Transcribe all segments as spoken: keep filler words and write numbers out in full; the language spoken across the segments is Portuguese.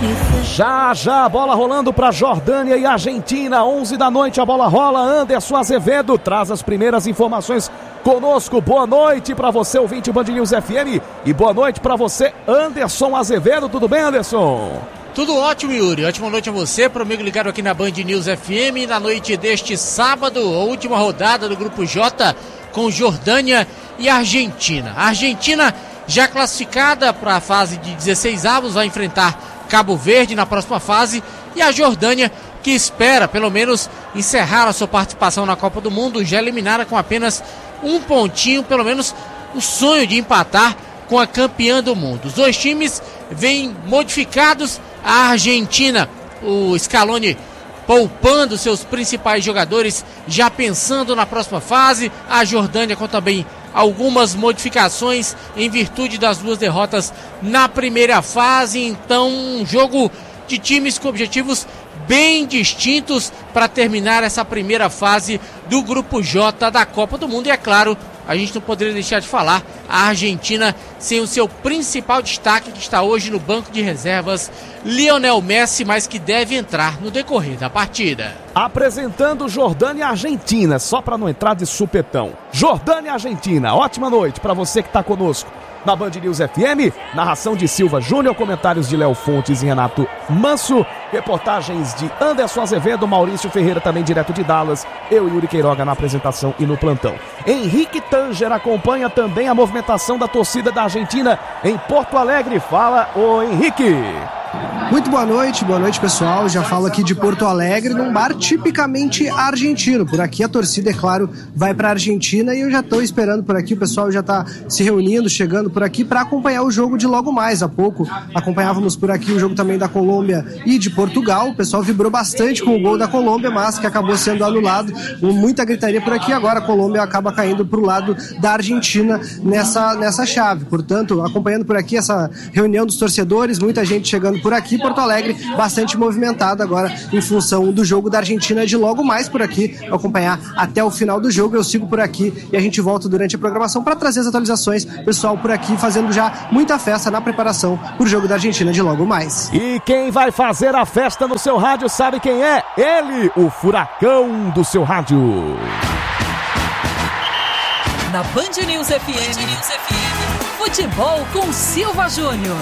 Já, já, a bola rolando para Jordânia e Argentina, onze da noite, a bola rola. Anderson Azevedo traz as primeiras informações conosco. Boa noite para você, ouvinte Band News F M, e boa noite para você, Anderson Azevedo. Tudo bem, Anderson? Tudo ótimo, Yuri. Ótima noite a você, para o amigo ligado aqui na Band News F M, na noite deste sábado, a última rodada do Grupo J, com Jordânia e Argentina. A Argentina já classificada para a fase de dezesseis avos, vai enfrentar Cabo Verde na próxima fase, e a Jordânia, que espera pelo menos encerrar a sua participação na Copa do Mundo, já eliminada com apenas um pontinho, pelo menos o sonho de empatar com a campeã do mundo. Os dois times vêm modificados. A Argentina, o Scaloni poupando seus principais jogadores, já pensando na próxima fase. A Jordânia com também algumas modificações em virtude das duas derrotas na primeira fase. Então, um jogo de times com objetivos bem distintos para terminar essa primeira fase do Grupo J da Copa do Mundo. E é claro, a gente não poderia deixar de falar, a Argentina sem o seu principal destaque, que está hoje no banco de reservas, Lionel Messi, mas que deve entrar no decorrer da partida. Apresentando Jordânia e Argentina, só para não entrar de supetão. Jordânia e Argentina, ótima noite para você que está conosco na Band News F M, narração de Silva Júnior, comentários de Léo Fontes e Renato Manso, reportagens de Anderson Azevedo, Maurício Ferreira, também direto de Dallas, eu e Yuri Queiroga na apresentação e no plantão. Henrique Tanger acompanha também a movimentação da torcida da Argentina em Porto Alegre. Fala, ô Henrique! Muito boa noite, boa noite pessoal, já falo aqui de Porto Alegre, num bar tipicamente argentino. Por aqui a torcida, é claro, vai para a Argentina e eu já estou esperando por aqui, o pessoal já está se reunindo, chegando por aqui para acompanhar o jogo de logo mais. Há pouco acompanhávamos por aqui o jogo também da Colômbia e de Portugal, o pessoal vibrou bastante com o gol da Colômbia, mas que acabou sendo anulado, muita gritaria por aqui. Agora a Colômbia acaba caindo para o lado da Argentina nessa, nessa chave. Portanto, acompanhando por aqui essa reunião dos torcedores, muita gente chegando por aqui. Porto Alegre bastante movimentado agora em função do jogo da Argentina de logo mais por aqui, para acompanhar até o final do jogo. Eu sigo por aqui e a gente volta durante a programação para trazer as atualizações. Pessoal por aqui fazendo já muita festa na preparação para o jogo da Argentina de logo mais. E quem vai fazer a festa no seu rádio sabe quem é? Ele, o furacão do seu rádio. Na Band News F M, Band News F M, futebol com Silva Júnior.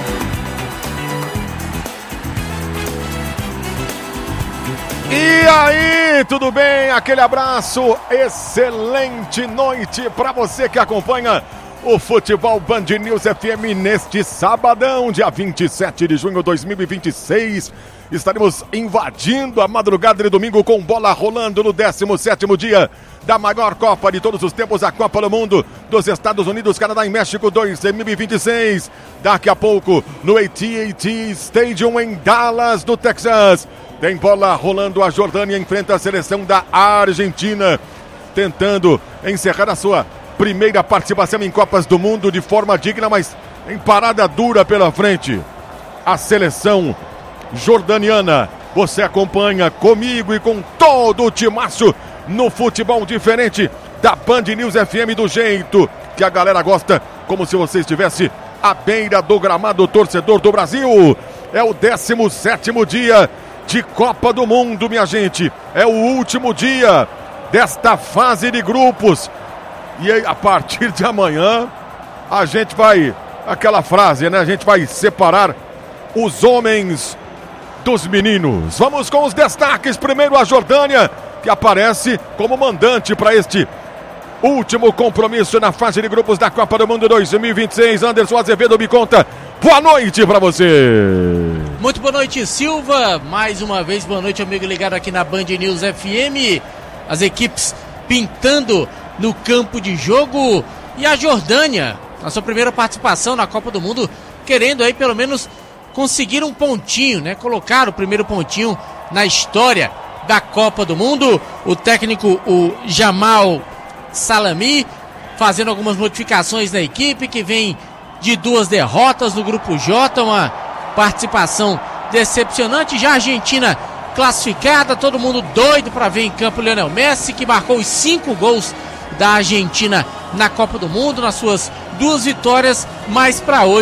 E aí, tudo bem? Aquele abraço, excelente noite para você que acompanha o Futebol Band News F M neste sabadão, dia vinte e sete de junho de dois mil e vinte e seis. Estaremos invadindo a madrugada de domingo com bola rolando no décimo sétimo dia da maior Copa de todos os tempos, a Copa do Mundo dos Estados Unidos, Canadá e México dois mil e vinte e seis. Daqui a pouco no A T e T Stadium em Dallas, no Texas. Tem bola rolando, a Jordânia enfrenta a seleção da Argentina, tentando encerrar a sua primeira participação em Copas do Mundo de forma digna, mas em parada dura pela frente. A seleção jordaniana, você acompanha comigo e com todo o timaço no futebol diferente da Band News F M, do jeito que a galera gosta, como se você estivesse à beira do gramado, torcedor do Brasil. É o décimo sétimo dia de Copa do Mundo, minha gente. É o último dia desta fase de grupos. E aí, a partir de amanhã, a gente vai, aquela frase, né? A gente vai separar os homens dos meninos. Vamos com os destaques. Primeiro a Jordânia, que aparece como mandante para este último compromisso na fase de grupos da Copa do Mundo dois mil e vinte e seis. Anderson Azevedo me conta. Boa noite para você. Muito boa noite, Silva. Mais uma vez, boa noite, amigo ligado aqui na Band News F M. As equipes pintando no campo de jogo. E a Jordânia, na sua primeira participação na Copa do Mundo, querendo aí pelo menos conseguir um pontinho, né? Colocar o primeiro pontinho na história da Copa do Mundo. O técnico, o Jamal Salami, fazendo algumas modificações na equipe, que vem de duas derrotas no Grupo J, uma participação decepcionante. Já a Argentina classificada, todo mundo doido para ver em campo o Lionel Messi, que marcou os cinco gols da Argentina na Copa do Mundo, nas suas duas vitórias. Mas para hoje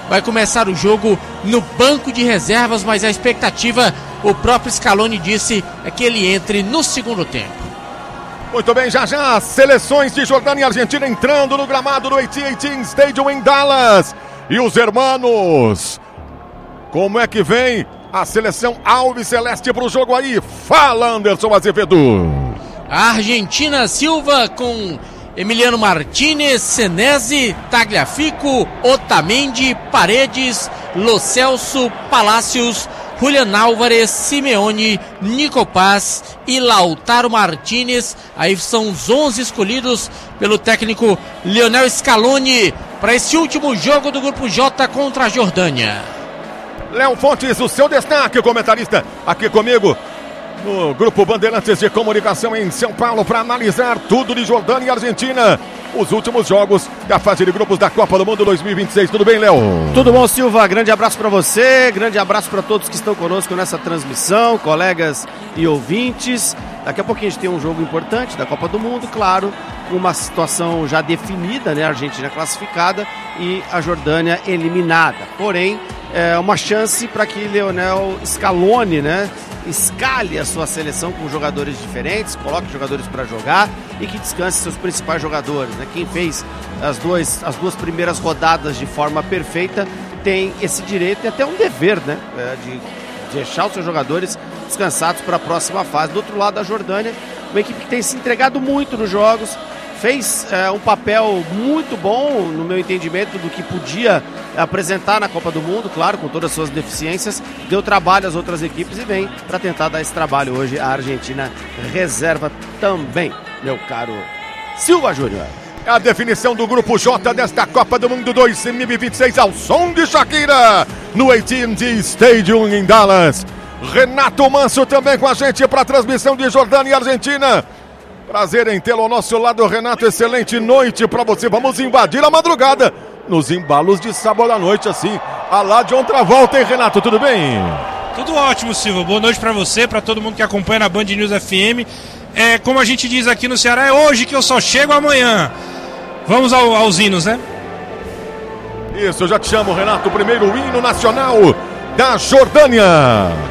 vai começar o jogo no banco de reservas, mas a expectativa, o próprio Scaloni disse, é que ele entre no segundo tempo. Muito bem, já já, seleções de Jordânia e Argentina entrando no gramado do A T and T Stadium em Dallas. E os hermanos, como é que vem a seleção Alves Celeste para o jogo aí? Fala, Anderson Azevedo. A Argentina, Silva com Emiliano Martínez, Senesi, Tagliafico, Otamendi, Paredes, Lo Celso, Palacios, Julián Álvarez, Simeone, Nico Paz e Lautaro Martínez. Aí são os onze escolhidos pelo técnico Lionel Scaloni para esse último jogo do Grupo J contra a Jordânia. Léo Fontes, o seu destaque, comentarista, aqui comigo no Grupo Bandeirantes de Comunicação em São Paulo para analisar tudo de Jordânia e Argentina. Os últimos jogos da fase de grupos da Copa do Mundo dois mil e vinte e seis. Tudo bem, Léo? Tudo bom, Silva? Grande abraço para você, grande abraço para todos que estão conosco nessa transmissão, colegas e ouvintes. Daqui a pouquinho a gente tem um jogo importante da Copa do Mundo, claro, com uma situação já definida, né? A Argentina classificada e a Jordânia eliminada. Porém, é uma chance para que Lionel Scaloni, né, escale a sua seleção com jogadores diferentes, coloque jogadores para jogar e que descanse seus principais jogadores, né? Quem fez as duas, as duas primeiras rodadas de forma perfeita tem esse direito e até um dever, né, de, de deixar os seus jogadores descansados para a próxima fase. Do outro lado, a Jordânia, uma equipe que tem se entregado muito nos jogos, fez é, um papel muito bom, no meu entendimento, do que podia apresentar na Copa do Mundo, claro, com todas as suas deficiências, deu trabalho às outras equipes e vem para tentar dar esse trabalho hoje. A Argentina reserva também, meu caro Silva Júnior. A definição do Grupo J desta Copa do Mundo dois mil e vinte e seis ao som de Shakira no A T and T Stadium em Dallas. Renato Manso também com a gente para a transmissão de Jordânia e Argentina. Prazer em tê-lo ao nosso lado, Renato. Excelente noite para você. Vamos invadir a madrugada nos embalos de sábado à noite, assim, a lá de outra volta, hein, Renato? Tudo bem? Tudo ótimo, Silva. Boa noite para você, para todo mundo que acompanha na Band News F M. É, como a gente diz aqui no Ceará, é hoje que eu só chego amanhã. Vamos ao, aos hinos, né? Isso, eu já te chamo, Renato. O primeiro hino nacional da Jordânia.